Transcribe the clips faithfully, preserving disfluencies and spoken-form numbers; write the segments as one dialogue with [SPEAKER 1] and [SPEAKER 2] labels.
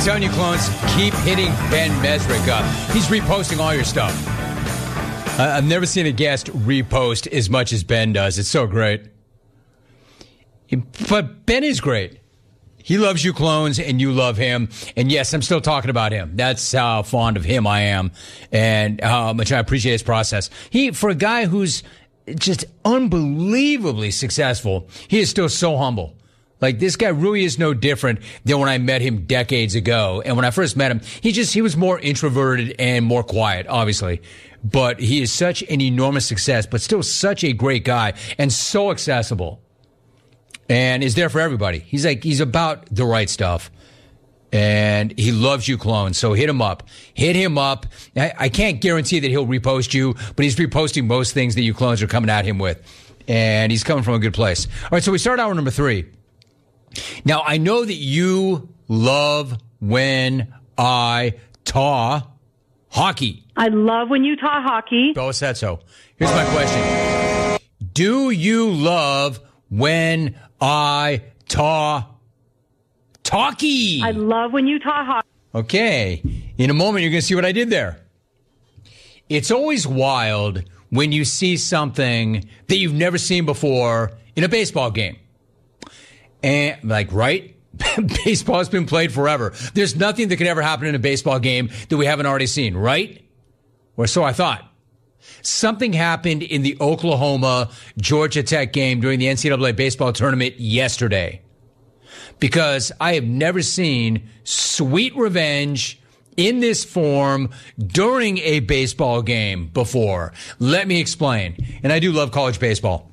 [SPEAKER 1] telling you, clones, keep hitting Ben Mesrick up. He's reposting all your stuff. Uh, I've never seen a guest repost as much as Ben does. It's so great. But Ben is great. He loves you, clones, and you love him. And yes, I'm still talking about him. That's how fond of him I am, and how much I appreciate his process. He, for a guy who's just unbelievably successful, he is still so humble. Like, this guy really is no different than when I met him decades ago. And when I first met him, he just, he was more introverted and more quiet, obviously. But he is such an enormous success, but still such a great guy and so accessible. And is there for everybody. He's like, he's about the right stuff. And he loves you, clones. So hit him up. Hit him up. I, I can't guarantee that he'll repost you, but he's reposting most things that you clones are coming at him with. And he's coming from a good place. All right, so we start hour number three. Now, I know that you love when I talk hockey.
[SPEAKER 2] I love when you talk hockey.
[SPEAKER 1] Bella said so. Here's my question. Do you love when I talk talkie?
[SPEAKER 2] I love when you talk hockey.
[SPEAKER 1] Okay. In a moment, you're going to see what I did there. It's always wild when you see something that you've never seen before in a baseball game. And, like, right? Baseball has been played forever. There's nothing that could ever happen in a baseball game that we haven't already seen, right? Or so I thought. Something happened in the Oklahoma-Georgia Tech game during the N C double A baseball tournament yesterday. Because I have never seen sweet revenge in this form during a baseball game before. Let me explain. And I do love college baseball.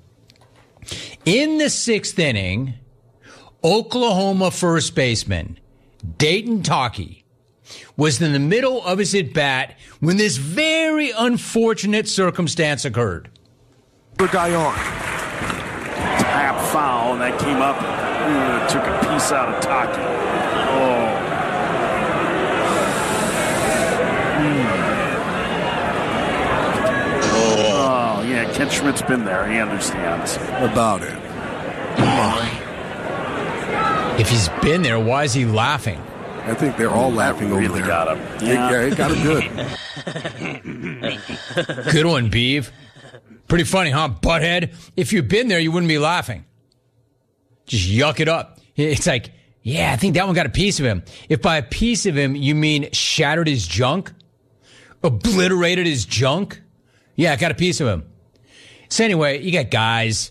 [SPEAKER 1] In the sixth inning, Oklahoma first baseman Dayton Talkie was in the middle of his at-bat when this very unfortunate circumstance occurred.
[SPEAKER 3] The guy on.
[SPEAKER 4] Tap foul, and that came up and took a piece out of Talkie. Oh. Mm. Oh, yeah, Ken Schmidt's been there. He understands.
[SPEAKER 3] About it.
[SPEAKER 1] If he's been there, why is he laughing?
[SPEAKER 3] I think they're all laughing over
[SPEAKER 4] really
[SPEAKER 3] there.
[SPEAKER 4] Got him.
[SPEAKER 3] Yeah, yeah, it got him
[SPEAKER 4] good.
[SPEAKER 1] Good one, Beeve. Pretty funny, huh, butthead? If you'd been there, you wouldn't be laughing. Just yuck it up. It's like, yeah, I think that one got a piece of him. If by a piece of him, you mean shattered his junk? Obliterated his junk? Yeah, I got a piece of him. So anyway, you got guys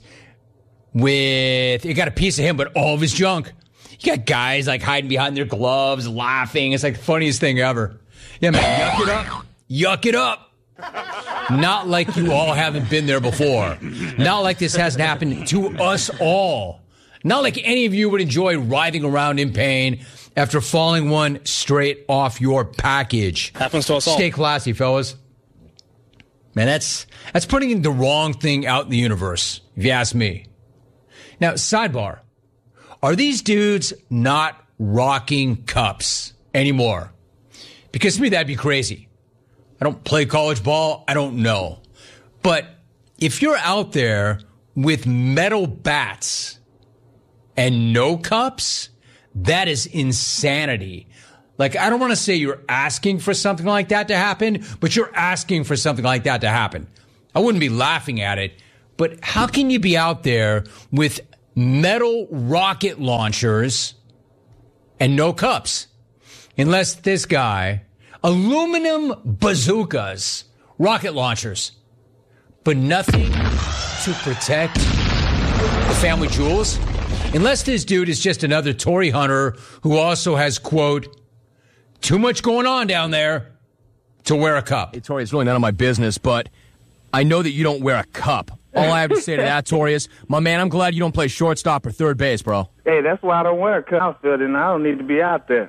[SPEAKER 1] with, you got a piece of him, but all of his junk. You got guys like hiding behind their gloves, laughing. It's like the funniest thing ever. Yeah, man, yuck it up. Yuck it up. Not like you all haven't been there before. Not like this hasn't happened to us all. Not like any of you would enjoy writhing around in pain after falling one straight off your package.
[SPEAKER 5] Happens to us all.
[SPEAKER 1] Stay classy, fellas. Man, that's that's putting the wrong thing out in the universe, if you ask me. Now, sidebar. Are these dudes not rocking cups anymore? Because to me, that'd be crazy. I don't play college ball. I don't know. But if you're out there with metal bats and no cups, that is insanity. Like, I don't want to say you're asking for something like that to happen, but you're asking for something like that to happen. I wouldn't be laughing at it, but how can you be out there with metal rocket launchers and no cups? Unless this guy, aluminum bazookas, rocket launchers, but nothing to protect the family jewels. Unless this dude is just another Tory hunter who also has, quote, too much going on down there to wear a cup.
[SPEAKER 6] Hey, Tory, it's really none of my business, but I know that you don't wear a cup. All I have to say to that, Tory, is, my man, I'm glad you don't play shortstop or third base, bro.
[SPEAKER 7] Hey, that's why I don't wear a cup outfit, and I don't need to be out there.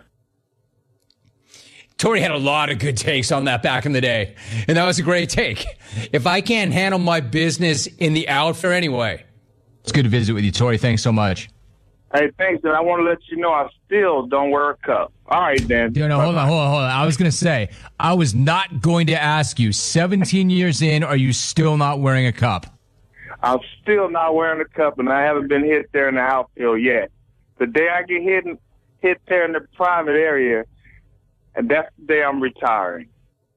[SPEAKER 1] Tory had a lot of good takes on that back in the day, and that was a great take. If I can't handle my business in the outfield anyway.
[SPEAKER 6] It's good to visit with you, Tory. Thanks so much.
[SPEAKER 7] Hey, thanks, and I want to let you know I still don't wear a cup. All right, Dan.
[SPEAKER 6] No, no, hold on, hold on, hold on. I was going to say, I was not going to ask you, seventeen years in, are you still not wearing a cup?
[SPEAKER 7] I'm still not wearing a cup, and I haven't been hit there in the outfield yet. The day I get hit, hit there in the private area, and that's the day I'm retiring.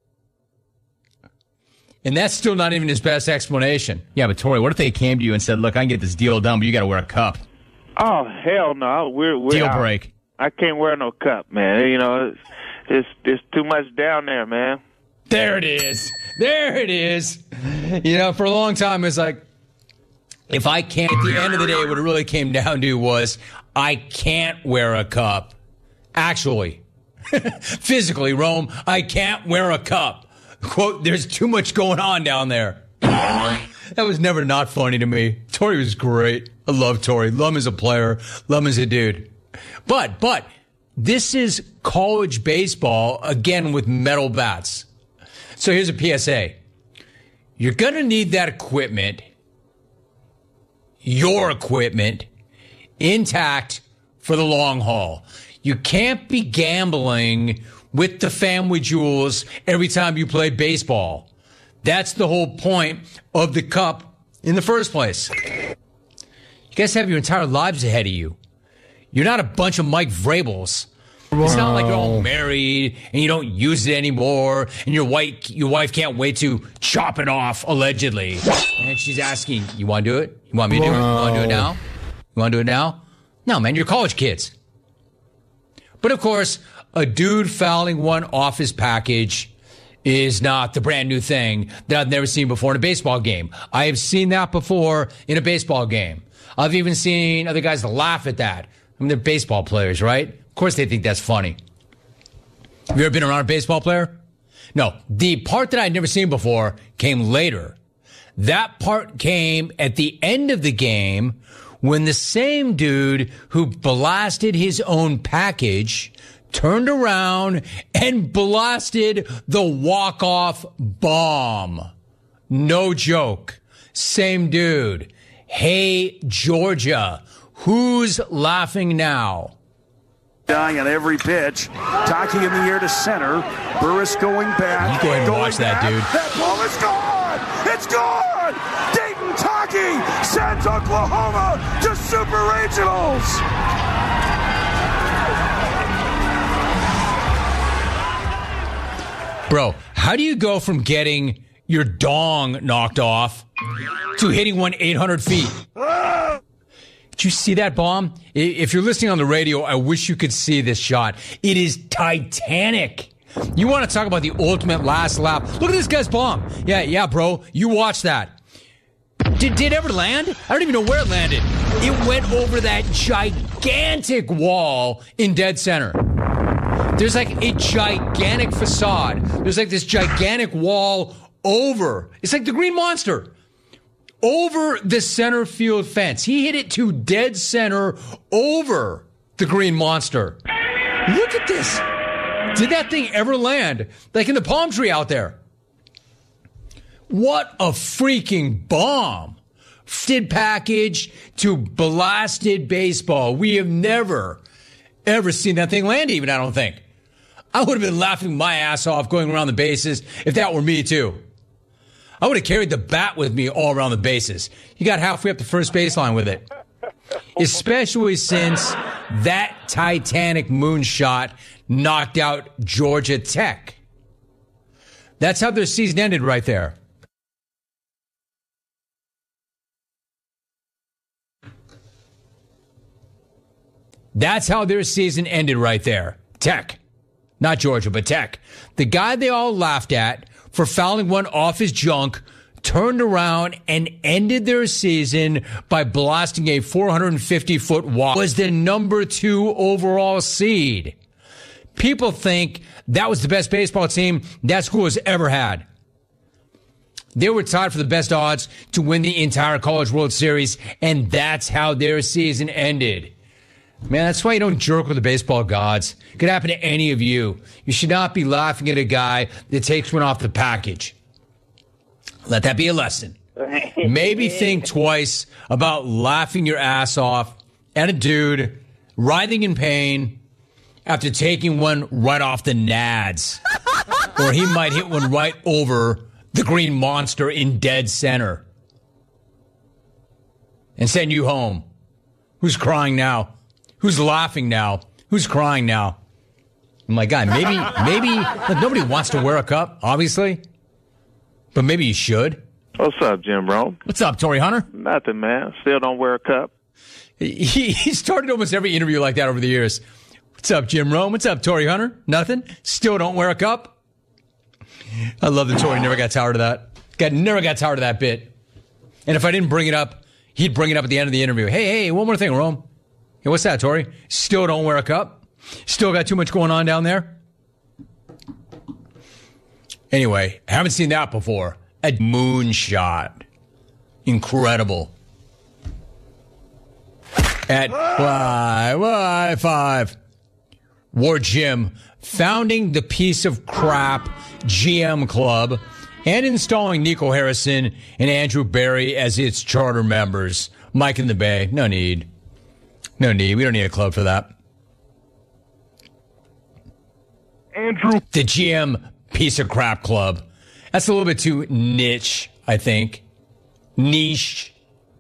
[SPEAKER 1] And that's still not even his best explanation.
[SPEAKER 6] Yeah, but Tori, what if they came to you and said, look, I can get this deal done, but you got to wear a cup?
[SPEAKER 5] Oh, hell no. We're, we're
[SPEAKER 6] Deal
[SPEAKER 5] out.
[SPEAKER 6] break.
[SPEAKER 5] I can't wear no cup, man. You know, it's, it's, it's too much down there, man.
[SPEAKER 1] There it is. There it is. You know, for a long time, it's like, if I can't, at the end of the day, what it really came down to was, I can't wear a cup. Actually, physically, Rome, I can't wear a cup. Quote, there's too much going on down there. That was never not funny to me. Tori was great. I love Tori. Love him as a player. Love him as a dude. But, but, this is college baseball, again, with metal bats. So here's a P S A. You're going to need that equipment, your equipment, intact for the long haul. You can't be gambling with the family jewels every time you play baseball. That's the whole point of the cup in the first place. You guys have your entire lives ahead of you. You're not a bunch of Mike Vrabels. It's not like you're all married and you don't use it anymore and your wife, your wife can't wait to chop it off, allegedly. And she's asking, you want to do it? You want me to do it? You want to do it now? You want to do it now? No, man, you're college kids. But of course, a dude fouling one off his package is not the brand new thing that I've never seen before in a baseball game. I have seen that before in a baseball game. I've even seen other guys laugh at that. I mean, they're baseball players, right? Of course they think that's funny. Have you ever been around a baseball player? No. The part that I'd never seen before came later. That part came at the end of the game when the same dude who blasted his own package turned around and blasted the walk-off bomb. No joke. Same dude. Hey, Georgia, who's laughing now?
[SPEAKER 4] Dying on every pitch. Taki in the air to center. Burris going back.
[SPEAKER 1] You go ahead and
[SPEAKER 4] going
[SPEAKER 1] watch that,
[SPEAKER 4] back.
[SPEAKER 1] dude.
[SPEAKER 4] That ball is gone. It's gone. Dayton Taki sends Oklahoma to Super Regionals.
[SPEAKER 1] Bro, how do you go from getting your dong knocked off to hitting one eight hundred feet? Did you see that bomb? If you're listening on the radio, I wish you could see this shot. It is titanic. You want to talk about the ultimate last lap? Look at this guy's bomb. Yeah, yeah, bro. You watch that. Did, did it ever land? I don't even know where it landed. It went over that gigantic wall in dead center. There's like a gigantic facade. There's like this gigantic wall over. It's like the Green Monster. Over the center field fence. He hit it to dead center over the Green Monster. Look at this. Did that thing ever land? Like in the palm tree out there. What a freaking bomb. Did package to blasted baseball. We have never, ever seen that thing land even, I don't think. I would have been laughing my ass off going around the bases if that were me too. I would have carried the bat with me all around the bases. You got halfway up the first baseline with it. Especially since that Titanic moonshot knocked out Georgia Tech. That's how their season ended right there. That's how their season ended right there. Tech. Not Georgia, but Tech. The guy they all laughed at for fouling one off his junk turned around and ended their season by blasting a four hundred fifty foot wall. Was the number two overall seed. People think that was the best baseball team that school has ever had. They were tied for the best odds to win the entire College World Series, and that's how their season ended. Man, that's why you don't jerk with the baseball gods. It could happen to any of you. You should not be laughing at a guy that takes one off the package. Let that be a lesson. Maybe think twice about laughing your ass off at a dude writhing in pain after taking one right off the nads. Or he might hit one right over the Green Monster in dead center and send you home. Who's crying now? Who's laughing now? Who's crying now? I'm like, guy, maybe, maybe, look, nobody wants to wear a cup, obviously, but maybe you should.
[SPEAKER 5] What's up, Jim Rome?
[SPEAKER 6] What's up, Tory Hunter?
[SPEAKER 5] Nothing, man. Still don't wear a cup.
[SPEAKER 1] He, he started almost every interview like that over the years. What's up, Jim Rome? What's up, Tory Hunter? Nothing? Still don't wear a cup? I love that Tory never got tired of that. Got never got tired of that bit. And if I didn't bring it up, he'd bring it up at the end of the interview. Hey, hey, one more thing, Rome. Hey, what's that, Tory? Still don't wear a cup? Still got too much going on down there? Anyway, haven't seen that before. A moonshot. Incredible. At why, why, five. War Jim, founding the piece of crap G M Club and installing Nico Harrison and Andrew Barry as its charter members. Mike in the Bay. No need. No need. We don't need a club for that.
[SPEAKER 3] Andrew.
[SPEAKER 1] The G M piece of crap club. That's a little bit too niche, I think. Niche.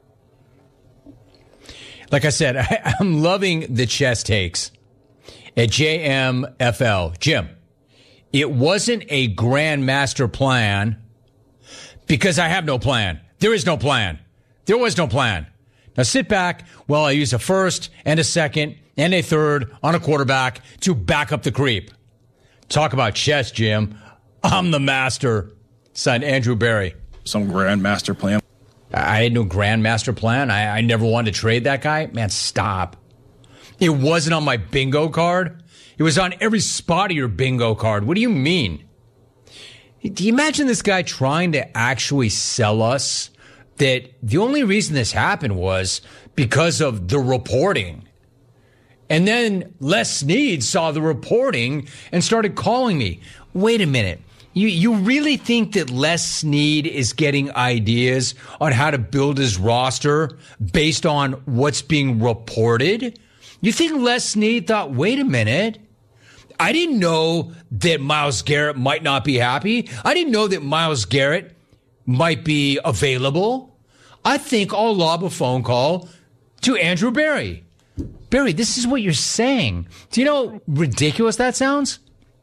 [SPEAKER 1] Like I said, I, I'm loving the chess takes at J M F L. Jim, it wasn't a grand master plan because I have no plan. There is no plan. There was no plan. Now sit back while I use a first and a second and a third on a quarterback to back up the creep. Talk about chess, Jim. I'm the master. Signed Andrew Barry.
[SPEAKER 8] Some grand master plan.
[SPEAKER 1] I had no grand master plan. I, I never wanted to trade that guy. Man, stop. It wasn't on my bingo card. It was on every spot of your bingo card. What do you mean? Do you imagine this guy trying to actually sell us that the only reason this happened was because of the reporting? And then Les Snead saw the reporting and started calling me. Wait a minute. You you really think that Les Snead is getting ideas on how to build his roster based on what's being reported? You think Les Snead thought, wait a minute, I didn't know that Myles Garrett might not be happy. I didn't know that Myles Garrett might be available. I think I'll lob a phone call to Andrew Barry. Barry, this is what you're saying. Do you know how ridiculous that sounds?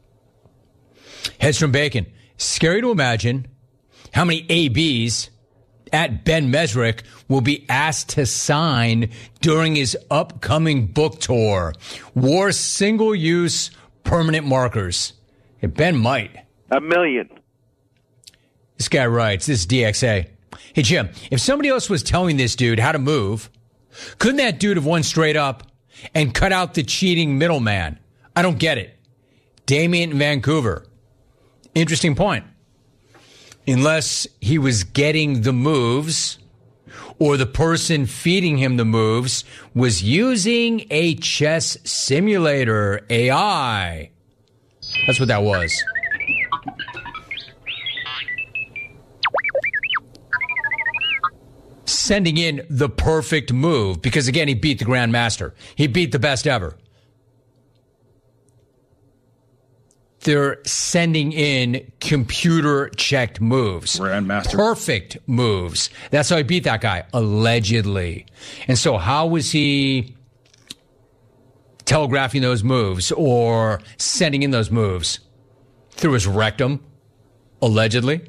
[SPEAKER 1] Heads from Bacon. Scary to imagine how many A Bs at Ben Mesrick will be asked to sign during his upcoming book tour. War single-use permanent markers. Hey, Ben might.
[SPEAKER 5] A million.
[SPEAKER 1] This guy writes, this is D X A. Hey, Jim, if somebody else was telling this dude how to move, couldn't that dude have won straight up and cut out the cheating middleman? I don't get it. Damien in Vancouver. Interesting point. Unless he was getting the moves or the person feeding him the moves was using a chess simulator, A I. That's what that was. Sending in the perfect move because, again, he beat the Grandmaster. He beat the best ever. They're sending in computer-checked moves.
[SPEAKER 8] Grandmaster.
[SPEAKER 1] Perfect moves. That's how he beat that guy, allegedly. And so how was he telegraphing those moves or sending in those moves? Through his rectum, allegedly.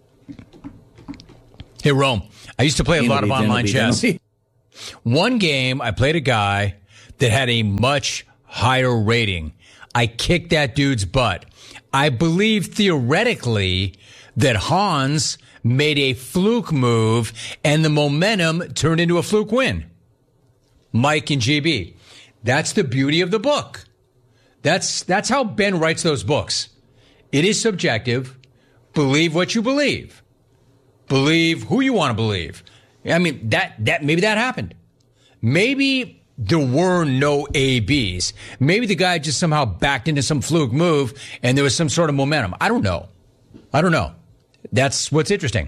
[SPEAKER 1] Hey, Rome, I used to play a lot of online chess. One game, I played a guy that had a much higher rating. I kicked that dude's butt. I believe theoretically that Hans made a fluke move and the momentum turned into a fluke win. Mike and G B. That's the beauty of the book. That's, that's how Ben writes those books. It is subjective. Believe what you believe. Believe who you want to believe. I mean, that, that, maybe that happened. Maybe there were no A Bs. Maybe the guy just somehow backed into some fluke move and there was some sort of momentum. I don't know. I don't know. That's what's interesting.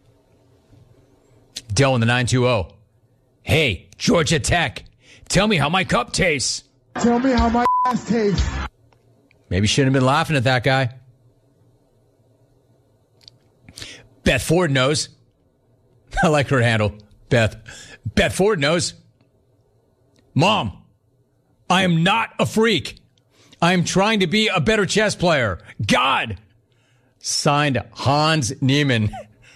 [SPEAKER 1] Dell in the nine two zero. Hey, Georgia Tech, tell me how my cup tastes.
[SPEAKER 9] Tell me how my ass tastes.
[SPEAKER 1] Maybe shouldn't have been laughing at that guy. Beth Ford knows. I like her handle. Beth. Beth Ford knows. Mom, I am not a freak. I'm trying to be a better chess player. God. Signed, Hans Niemann.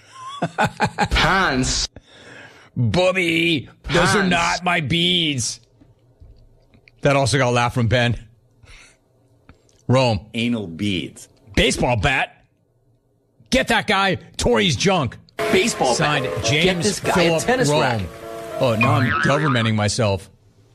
[SPEAKER 10] Hans.
[SPEAKER 1] Bobby, those
[SPEAKER 10] Hans.
[SPEAKER 1] are not my beads. That also got a laugh from Ben. Rome.
[SPEAKER 11] Anal beads.
[SPEAKER 1] Baseball bat. Get that guy Tori's junk.
[SPEAKER 10] Baseball
[SPEAKER 1] Signed,
[SPEAKER 10] bat.
[SPEAKER 1] James
[SPEAKER 10] Get this guy
[SPEAKER 1] Philip
[SPEAKER 10] a tennis
[SPEAKER 1] Rome.
[SPEAKER 10] racket.
[SPEAKER 1] Oh, now I'm governmenting myself.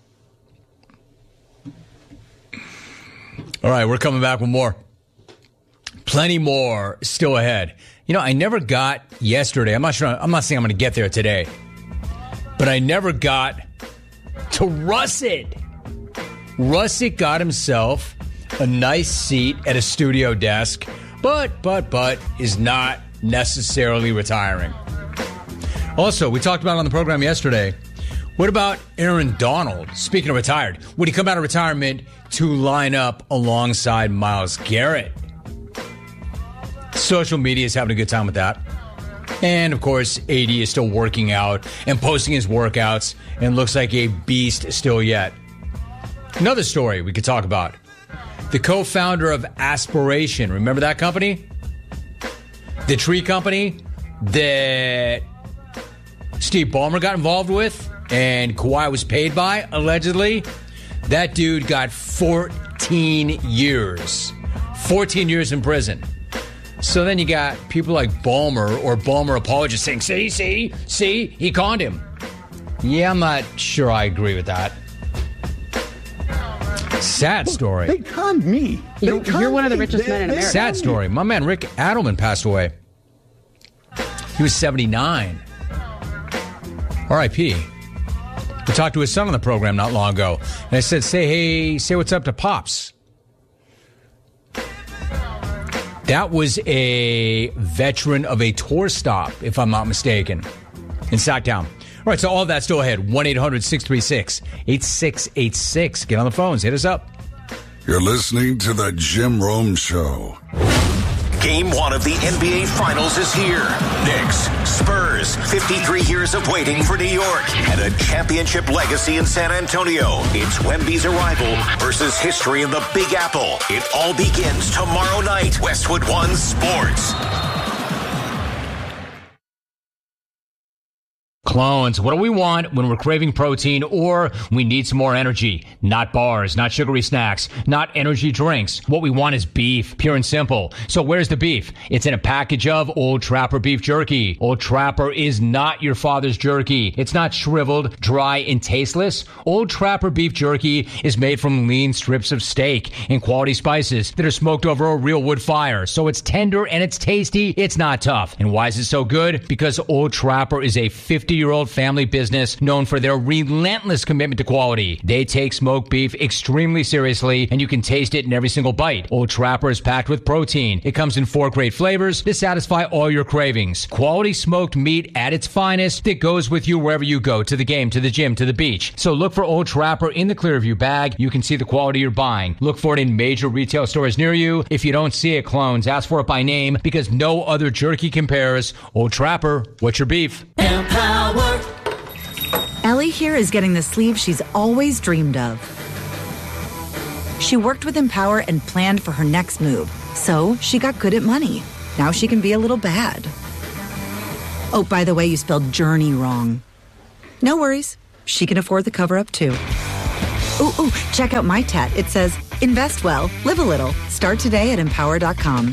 [SPEAKER 1] All right, we're coming back with more. Plenty more still ahead. You know, I never got yesterday. I'm not sure. I'm not saying I'm going to get there today, but I never got to Russet. Russet got himself a nice seat at a studio desk, but, but, but is not necessarily retiring. Also, we talked about it on the program yesterday. What about Aaron Donald? Speaking of retired, would he come out of retirement to line up alongside Myles Garrett? Social media is having a good time with that. And, of course, A D is still working out and posting his workouts and looks like a beast still yet. Another story we could talk about. The co-founder of Aspiration. Remember that company? The tree company that Steve Ballmer got involved with and Kawhi was paid by, allegedly. That dude got fourteen years. fourteen years in prison. So then you got people like Ballmer or Ballmer apologists saying, see, see, see, he conned him. Yeah, I'm not sure I agree with that. Sad story.
[SPEAKER 9] They conned me. They
[SPEAKER 12] You're,
[SPEAKER 9] conned
[SPEAKER 12] you're one of the
[SPEAKER 9] me.
[SPEAKER 12] richest
[SPEAKER 9] They-
[SPEAKER 12] men in
[SPEAKER 9] they
[SPEAKER 12] America.
[SPEAKER 1] Sad story. My man Rick Adelman passed away. He was seventy-nine. R I P We talked to his son on the program not long ago. And I said, say, hey, say what's up to Pops. That was a veteran of a tour stop, if I'm not mistaken, in Sacktown. All right, so all of that still ahead. one eight hundred six three six eight six eight six. Get on the phones. Hit us up.
[SPEAKER 13] You're listening to The Jim Rome Show.
[SPEAKER 14] Game one of the N B A Finals is here. Knicks, Spurs, fifty-three years of waiting for New York, and a championship legacy in San Antonio. It's Wemby's arrival versus history in the Big Apple. It all begins tomorrow night. Westwood One Sports.
[SPEAKER 1] Clones, what do we want when we're craving protein or we need some more energy? Not bars, not sugary snacks, not energy drinks. What we want is beef, pure and simple. So where's the beef? It's in a package of Old Trapper beef jerky. Old Trapper is not your father's jerky. It's not shriveled, dry, and tasteless. Old Trapper beef jerky is made from lean strips of steak and quality spices that are smoked over a real wood fire. So it's tender and it's tasty. It's not tough. And why is it so good? Because Old Trapper is a fifty-year-old family business known for their relentless commitment to quality. They take smoked beef extremely seriously, and you can taste it in every single bite. Old Trapper is packed with protein. It comes in four great flavors to satisfy all your cravings. Quality smoked meat at its finest that goes with you wherever you go, to the game, to the gym, to the beach. So look for Old Trapper in the Clearview bag. You can see the quality you're buying. Look for it in major retail stores near you. If you don't see it, clones, ask for it by name because no other jerky compares. Old Trapper, what's your beef?
[SPEAKER 15] Empower. Ellie here is getting the sleeve she's always dreamed of. She worked with Empower and planned for her next move, so she got good at money. Now she can be a little bad. Oh, by the way, you spelled journey wrong. No worries. She can afford the cover-up, too. Ooh, ooh, check out my tat. It says, invest well, live a little. Start today at empower dot com.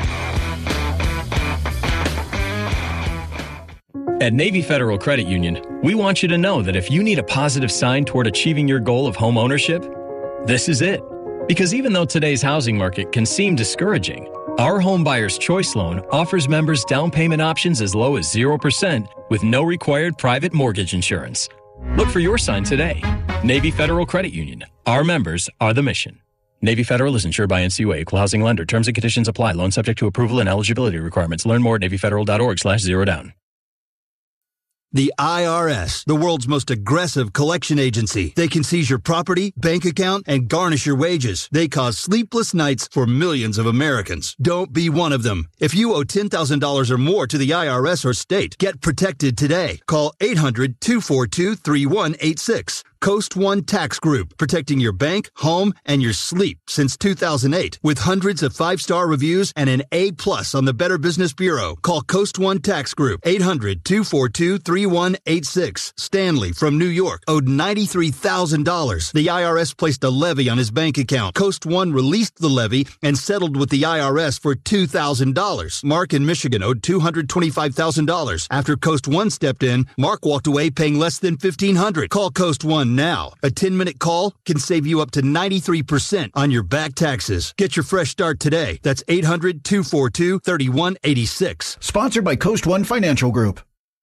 [SPEAKER 16] At Navy Federal Credit Union, we want you to know that if you need a positive sign toward achieving your goal of home ownership, this is it. Because even though today's housing market can seem discouraging, our Home Buyer's Choice Loan offers members down payment options as low as zero percent with no required private mortgage insurance. Look for your sign today. Navy Federal Credit Union. Our members are the mission. Navy Federal is insured by N C U A, equal housing lender. Terms and conditions apply. Loan subject to approval and eligibility requirements. Learn more at navy federal dot org slash zero down.
[SPEAKER 17] The I R S, the world's most aggressive collection agency. They can seize your property, bank account, and garnish your wages. They cause sleepless nights for millions of Americans. Don't be one of them. If you owe ten thousand dollars or more to the I R S or state, get protected today. Call eight hundred two four two three one eight six. Coast One Tax Group, protecting your bank, home, and your sleep since two thousand eight. With hundreds of five-star reviews and an A plus on the Better Business Bureau. Call Coast One Tax Group, eight hundred, two four two, three one eight six. Stanley from New York owed ninety-three thousand dollars. The I R S placed a levy on his bank account. Coast One released the levy and settled with the I R S for two thousand dollars. Mark in Michigan owed two hundred twenty-five thousand dollars. After Coast One stepped in, Mark walked away paying less than fifteen hundred dollars. Call Coast One now. A ten-minute call can save you up to ninety-three percent on your back taxes. Get your fresh start today. That's eight hundred, two four two, three one eight six.
[SPEAKER 10] Sponsored by Coast One Financial Group.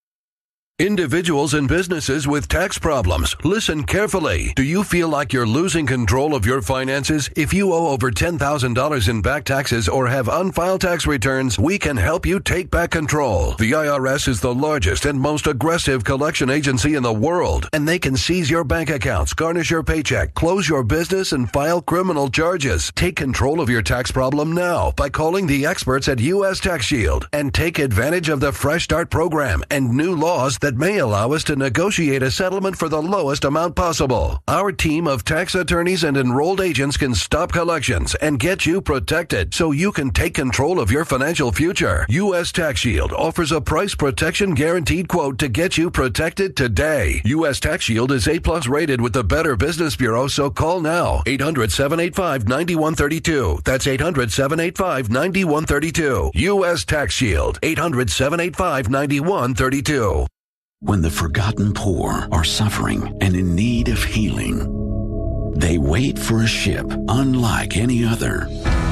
[SPEAKER 11] Individuals and businesses with tax problems, listen carefully. Do you feel like you're losing control of your finances? If you owe over ten thousand dollars in back taxes or have unfiled tax returns, we can help you take back control. The I R S is the largest and most aggressive collection agency in the world, and they can seize your bank accounts, garnish your paycheck, close your business, and file criminal charges. Take control of your tax problem now by calling the experts at U S Tax Shield and take advantage of the Fresh Start program and new laws that that may allow us to negotiate a settlement for the lowest amount possible. Our team of tax attorneys and enrolled agents can stop collections and get you protected so you can take control of your financial future. U S Tax Shield offers a price protection guaranteed quote to get you protected today. U S Tax Shield is A plus rated with the Better Business Bureau, so call now. eight hundred, seven eight five, nine one three two. That's eight hundred, seven eight five, nine one three two. U S Tax Shield. eight hundred, seven eight five, nine one three two.
[SPEAKER 12] When the forgotten poor are suffering and in need of healing, they wait for a ship unlike any other.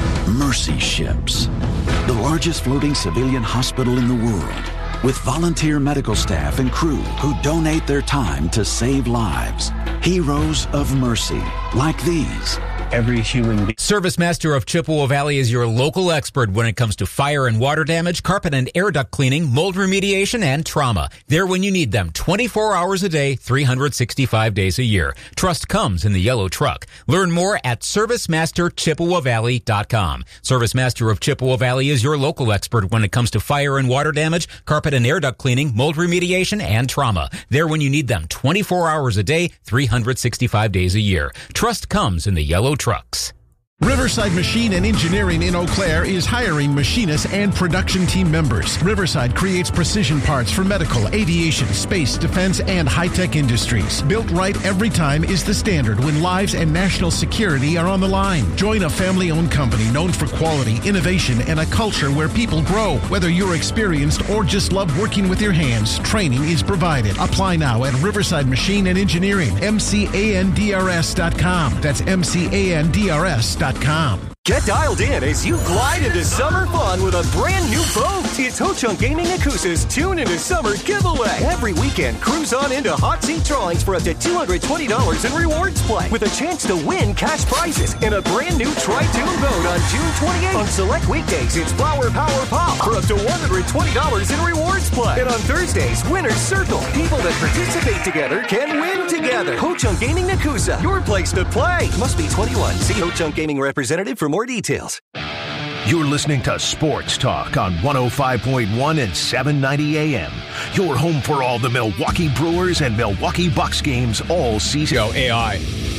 [SPEAKER 12] Mercy Ships, the largest floating civilian hospital in the world, with volunteer medical staff and crew who donate their time to save lives. Heroes of mercy, like these.
[SPEAKER 18] Every human being.
[SPEAKER 19] Service Master of Chippewa Valley is your local expert when it comes to fire and water damage, carpet and air duct cleaning, mold remediation, and trauma. There when you need them, twenty-four hours a day, three hundred sixty-five days a year. Trust comes in the yellow truck. Learn more at service master chippewa valley dot com. Service Master of Chippewa Valley is your local expert when it comes to fire and water damage, carpet and air duct cleaning, mold remediation, and trauma. There when you need them, twenty-four hours a day, three hundred sixty-five days a year. Trust comes in the yellow trucks.
[SPEAKER 20] Riverside Machine and Engineering in Eau Claire is hiring machinists and production team members. Riverside creates precision parts for medical, aviation, space, defense, and high-tech industries. Built right every time is the standard when lives and national security are on the line. Join a family-owned company known for quality, innovation, and a culture where people grow. Whether you're experienced or just love working with your hands, training is provided. Apply now at Riverside Machine and Engineering, M C A N D R S dot com. That's M C A N D R S dot com.
[SPEAKER 21] Get dialed in as you glide into summer fun with a brand new boat. It's Ho-Chunk Gaming Nakusa's Tune into Summer giveaway. Every weekend, cruise on into hot seat drawings for up to two hundred twenty dollars in rewards play with a chance to win cash prizes in a brand new Tri-Tune boat on June twenty-eighth. On select weekdays, it's Flower Power Pop for up to one hundred twenty dollars in rewards play. And on Thursdays, Winner's Circle. People that participate together can win together. Ho-Chunk Gaming Nakusa, your place to play. Must be twenty-one. See Ho-Chunk Gaming representative for more details.
[SPEAKER 22] You're listening to Sports Talk on one oh five point one and seven ninety A M. Your home for all the Milwaukee Brewers and Milwaukee Bucks games all season.
[SPEAKER 1] Yo, A I.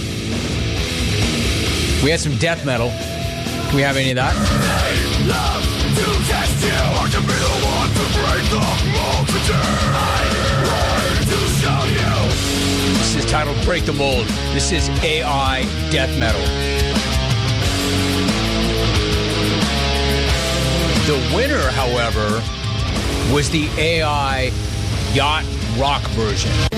[SPEAKER 1] We had some death metal. Do we have any of that?
[SPEAKER 4] They love to test you. Hard to be the one to break the multitude. I to show you.
[SPEAKER 1] This is titled Break the Mold. This is A I death metal. The winner, however, was the A I yacht rock version.